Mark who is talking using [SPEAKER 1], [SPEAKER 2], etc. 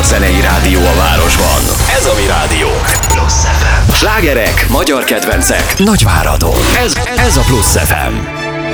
[SPEAKER 1] zenei rádió a városban. Ez a mi rádiónk. Plusz FM. Slágerek, magyar kedvencek, Nagyváradon. Ez a Plusz FM.